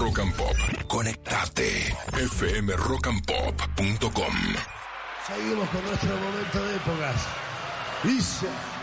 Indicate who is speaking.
Speaker 1: Rock and Pop. Conectate. fmrockandpop.com.
Speaker 2: Seguimos con nuestro momento de épocas. Dice...